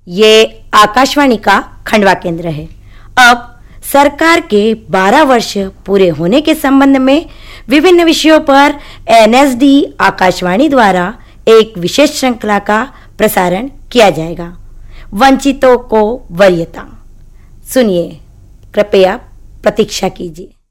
ये आकाशवाणी का खंडवा केंद्र है। अब सरकार के 12 वर्ष पूरे होने के संबंध में विभिन्न विषयों पर एनएसडी आकाशवाणी द्वारा एक विशेष श्रृंखला का प्रसारण किया जाएगा। वंचितों को वरीयता। सुनिए, कृपया प्रतीक्षा कीजिए।